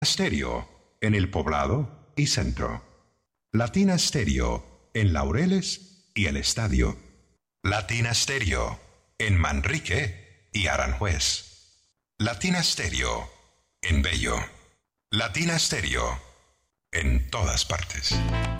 Stereo en El Poblado y Centro. Latina Stereo en Laureles y El Estadio. Latina Stereo en Manrique y Aranjuez. Latina Stereo en Bello. Latina Stereo en todas partes.